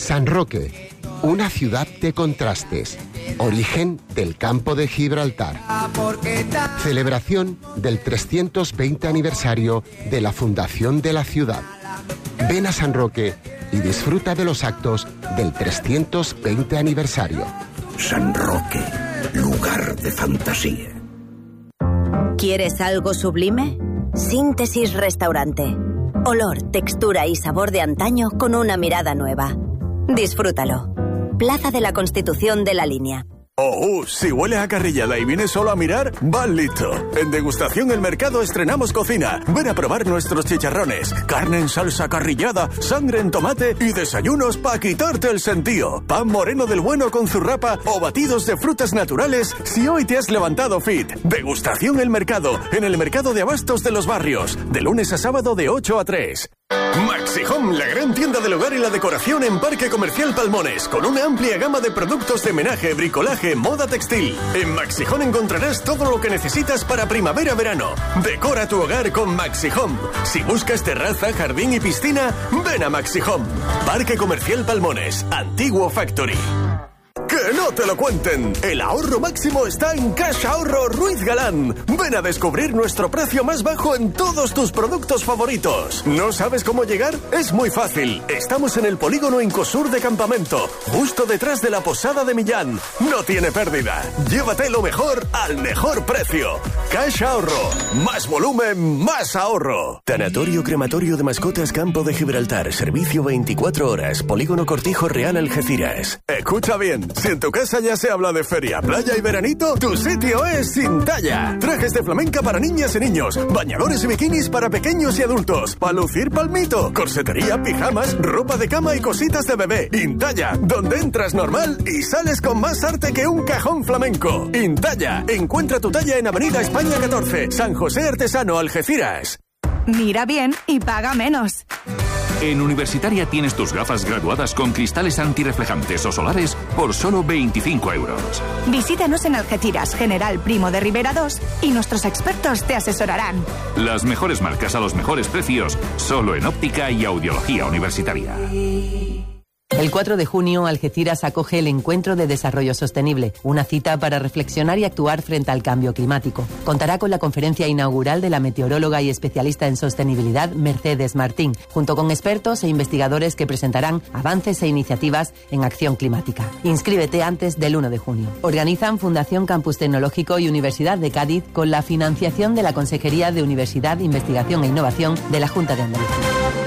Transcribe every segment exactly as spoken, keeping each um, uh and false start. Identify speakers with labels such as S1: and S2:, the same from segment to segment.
S1: San Roque, una ciudad de contrastes, origen del campo de Gibraltar. Celebración del trescientos veinte aniversario de la fundación de la ciudad. Ven a San Roque y disfruta de los actos del trescientos veinte aniversario.
S2: San Roque, lugar de fantasía.
S3: ¿Quieres algo sublime? Síntesis Restaurante. Olor, textura y sabor de antaño con una mirada nueva. Disfrútalo. Plaza de la Constitución de la Línea.
S4: Oh, uh, si huele a carrillada y vienes solo a mirar, van listo. En Degustación El Mercado estrenamos cocina. Ven a probar nuestros chicharrones, carne en salsa carrillada, sangre en tomate y desayunos para quitarte el sentido. Pan moreno del bueno con zurrapa o batidos de frutas naturales si hoy te has levantado fit. Degustación El Mercado, en el Mercado de Abastos de los Barrios, de lunes a sábado de ocho a tres. Maxi Home, la gran tienda del hogar y la decoración en Parque Comercial Palmones, con una amplia gama de productos de menaje, bricolaje, moda textil. En Maxi Home encontrarás todo lo que necesitas para primavera-verano. Decora tu hogar con Maxi Home. Si buscas terraza, jardín y piscina, ven a Maxi Home. Parque Comercial Palmones, Antiguo Factory. ¡Que no te lo cuenten! El ahorro máximo está en Cash Ahorro Ruiz Galán. Ven a descubrir nuestro precio más bajo en todos tus productos favoritos. ¿No sabes cómo llegar? Es muy fácil. Estamos en el polígono Incosur de Campamento, justo detrás de la Posada de Millán. No tiene pérdida. Llévate lo mejor al mejor precio. Cash Ahorro. Más volumen, más ahorro. Tanatorio Crematorio de Mascotas Campo de Gibraltar. Servicio veinticuatro horas. Polígono Cortijo Real Algeciras. Escucha bien. Si en tu casa ya se habla de feria, playa y veranito, tu sitio es Intalla. Trajes de flamenca para niñas y niños, bañadores y bikinis para pequeños y adultos, para lucir palmito, corsetería, pijamas, ropa de cama y cositas de bebé. Intalla, donde entras normal y sales con más arte que un cajón flamenco. Intalla, encuentra tu talla en Avenida España catorce, San José Artesano, Algeciras.
S5: Mira bien y paga menos.
S6: En Universitaria tienes tus gafas graduadas con cristales antirreflejantes o solares por solo veinticinco euros.
S5: Visítanos en Algeciras, General Primo de Rivera dos, y nuestros expertos te asesorarán.
S6: Las mejores marcas a los mejores precios, solo en Óptica y Audiología Universitaria.
S7: El cuatro de junio, Algeciras acoge el Encuentro de Desarrollo Sostenible, una cita para reflexionar y actuar frente al cambio climático. Contará con la conferencia inaugural de la meteoróloga y especialista en sostenibilidad Mercedes Martín, junto con expertos e investigadores que presentarán avances e iniciativas en acción climática. Inscríbete antes del uno de junio. Organizan Fundación Campus Tecnológico y Universidad de Cádiz con la financiación de la Consejería de Universidad, Investigación e Innovación de la Junta de Andalucía.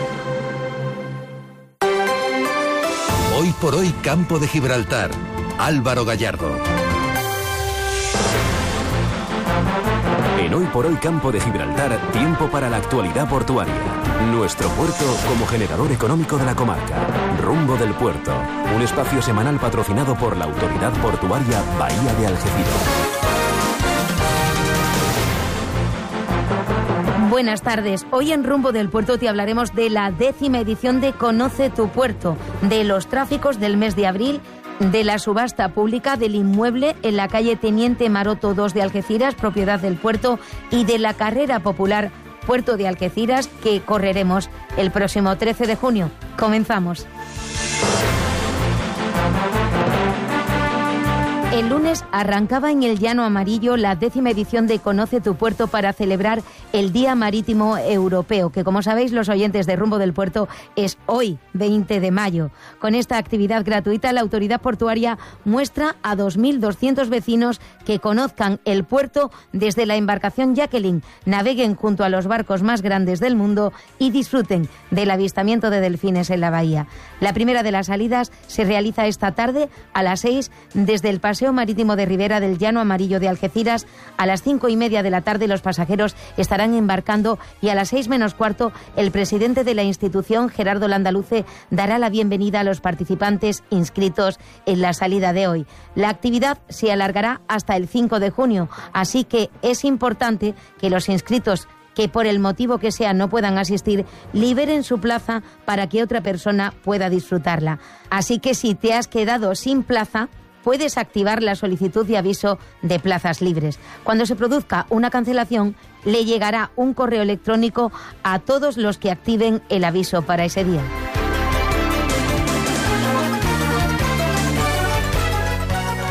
S8: Hoy por hoy, Campo de Gibraltar. Álvaro Gallardo.
S9: En Hoy por Hoy Campo de Gibraltar, tiempo para la actualidad portuaria. Nuestro puerto como generador económico de la comarca. Rumbo del Puerto. Un espacio semanal patrocinado por la Autoridad Portuaria Bahía de Algeciras.
S10: Buenas tardes. Hoy en Rumbo del Puerto te hablaremos de la décima edición de Conoce tu Puerto, de los tráficos del mes de abril, de la subasta pública del inmueble en la calle Teniente Maroto dos de Algeciras, propiedad del puerto, y de la carrera popular Puerto de Algeciras que correremos el próximo trece de junio. Comenzamos. El lunes arrancaba en el Llano Amarillo la décima edición de Conoce tu Puerto para celebrar el Día Marítimo Europeo, que como sabéis los oyentes de Rumbo del Puerto es hoy, veinte de mayo. Con esta actividad gratuita, la autoridad portuaria muestra a dos mil doscientos vecinos que conozcan el puerto desde la embarcación Jacqueline, naveguen junto a los barcos más grandes del mundo y disfruten del avistamiento de delfines en la bahía. La primera de las salidas se realiza esta tarde a las seis desde el Paseo Marítimo de Ribera del Llano Amarillo de Algeciras. A las cinco y media de la tarde los pasajeros estarán embarcando y a las seis menos cuarto el presidente de la institución, Gerardo Landaluce, dará la bienvenida a los participantes inscritos en la salida de hoy. La actividad se alargará hasta el cinco de junio, así que es importante que los inscritos que por el motivo que sea no puedan asistir, liberen su plaza para que otra persona pueda disfrutarla. Así que si te has quedado sin plaza, puedes activar la solicitud de aviso de plazas libres. Cuando se produzca una cancelación, le llegará un correo electrónico a todos los que activen el aviso para ese día.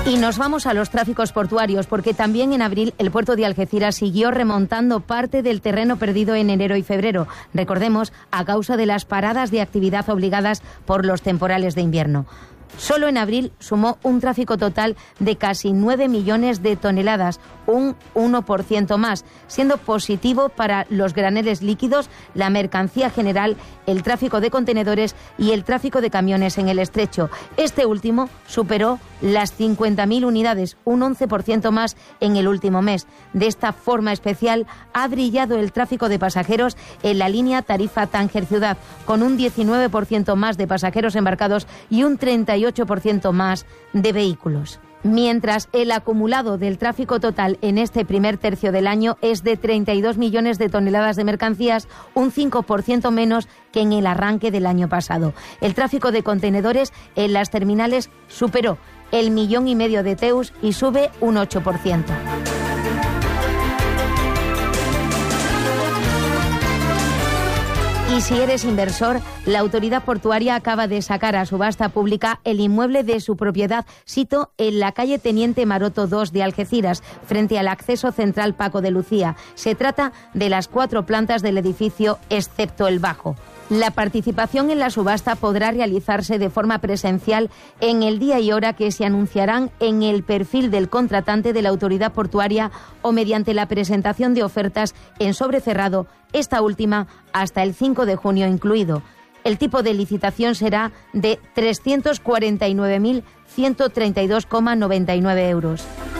S10: Y nos vamos a los tráficos portuarios, porque también en abril el puerto de Algeciras siguió remontando parte del terreno perdido en enero y febrero. Recordemos, a causa de las paradas de actividad obligadas por los temporales de invierno. Solo en abril sumó un tráfico total de casi nueve millones de toneladas, un uno por ciento más, siendo positivo para los graneles líquidos, la mercancía general, el tráfico de contenedores y el tráfico de camiones en el estrecho. Este último superó las cincuenta mil unidades, un once por ciento más en el último mes. De esta forma especial ha brillado el tráfico de pasajeros en la línea Tarifa-Tánger-Ciudad, con un diecinueve por ciento más de pasajeros embarcados y un treinta y ocho por ciento más de vehículos. Mientras el acumulado del tráfico total en este primer tercio del año es de treinta y dos millones de toneladas de mercancías, un cinco por ciento menos que en el arranque del año pasado. El tráfico de contenedores en las terminales superó el millón y medio de T E Us y sube un ocho por ciento. Y si eres inversor, la autoridad portuaria acaba de sacar a subasta pública el inmueble de su propiedad, sito en la calle Teniente Maroto dos de Algeciras, frente al acceso central Paco de Lucía. Se trata de las cuatro plantas del edificio, excepto el bajo. La participación en la subasta podrá realizarse de forma presencial en el día y hora que se anunciarán en el perfil del contratante de la autoridad portuaria o mediante la presentación de ofertas en sobre cerrado, esta última hasta el cinco de junio incluido. El tipo de licitación será de trescientos cuarenta y nueve mil ciento treinta y dos coma noventa y nueve euros.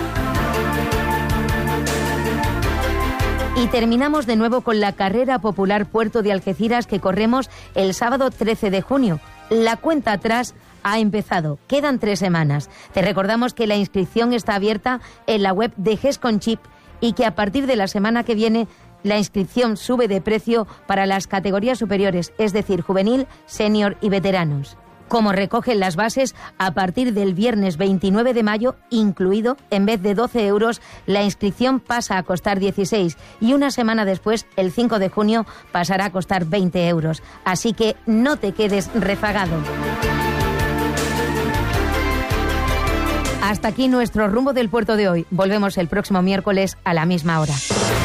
S10: Y terminamos de nuevo con la carrera popular Puerto de Algeciras que corremos el sábado trece de junio. La cuenta atrás ha empezado. Quedan tres semanas. Te recordamos que la inscripción está abierta en la web de GESConchip y que a partir de la semana que viene la inscripción sube de precio para las categorías superiores, es decir, juvenil, senior y veteranos. Como recogen las bases, a partir del viernes veintinueve de mayo, incluido, en vez de doce euros, la inscripción pasa a costar dieciséis y una semana después, el cinco de junio, pasará a costar veinte euros. Así que no te quedes rezagado. Hasta aquí nuestro Rumbo del Puerto de hoy. Volvemos el próximo miércoles a la misma hora.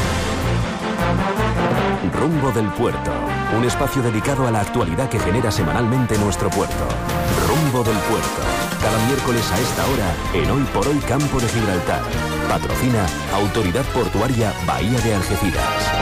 S9: Rumbo del Puerto, un espacio dedicado a la actualidad que genera semanalmente nuestro puerto. Rumbo del Puerto, cada miércoles a esta hora en Hoy por Hoy Campo de Gibraltar. Patrocina Autoridad Portuaria Bahía de Algeciras.